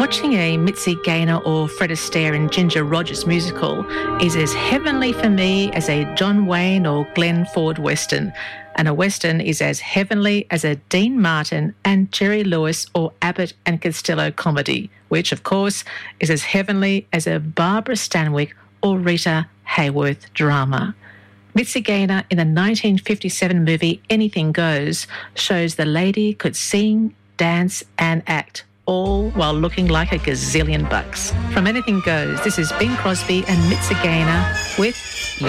Watching a Mitzi Gaynor or Fred Astaire and Ginger Rogers musical is as heavenly for me as a John Wayne or Glenn Ford Western, and a Western is as heavenly as a Dean Martin and Jerry Lewis or Abbott and Costello comedy, which, of course, is as heavenly as a Barbara Stanwyck or Rita Hayworth drama. Mitzi Gaynor in the 1957 movie Anything Goes shows the lady could sing, dance and act, all while looking like a gazillion bucks. From Anything Goes, this is Bing Crosby and Mitzi Gaynor with